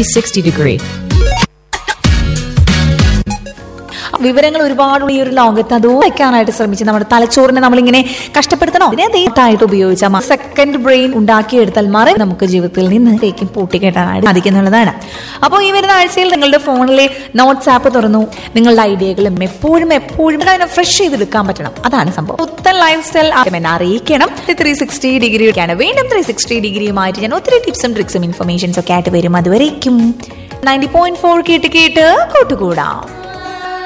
360 degree. വിവരങ്ങൾ ഒരുപാട് ഈ ഒരു ലോകത്ത് അത് വയ്ക്കാനായിട്ട് ശ്രമിച്ച് നമ്മുടെ തലച്ചോറിനെ നമ്മളിങ്ങനെ കഷ്ടപ്പെടുത്തണോ അതിനെ ദേഹത്തായിട്ട് ഉപയോഗിച്ചാൽ സെക്കൻഡ് ബ്രെയിൻ ഉണ്ടാക്കിയെടുത്താൽ മാറി നമുക്ക് ജീവിതത്തിൽ നിന്ന് തേക്കും പൂട്ടിക്കെട്ടാനായിട്ട് സാധിക്കുന്നുള്ളതാണ്. അപ്പോൾ ഈ വരുന്ന ആഴ്ചയിൽ നിങ്ങളുടെ ഫോണിലെ നോട്ട്സ് ആപ്പ് തുറന്നു നിങ്ങളുടെ ഐഡിയകളും എപ്പോഴും ഫ്രഷ് ചെയ്തെടുക്കാൻ പറ്റണം. അതാണ് സംഭവം. പുത്തൻ ലൈഫ് സ്റ്റൈൽ എന്നെ അറിയിക്കണം. 360 ഡിഗ്രിയൊക്കെയാണ്. വീണ്ടും 360 ഡിഗ്രിയുമായിട്ട് ഞാൻ ഒത്തിരി ടിപ്സും ട്രിക്സും ഇൻഫർമേഷൻസ് ഒക്കെ ആയിട്ട് വരും. അതുവരേക്കും 90.4 കേട്ട് കൂട്ടുകൂടാം.